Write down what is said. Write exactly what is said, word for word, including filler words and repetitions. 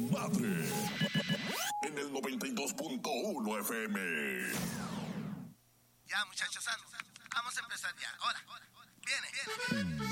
madre. En el noventa y dos punto uno F M. Ya, muchachos, ando. Vamos a empezar ya. Ahora, viene, viene.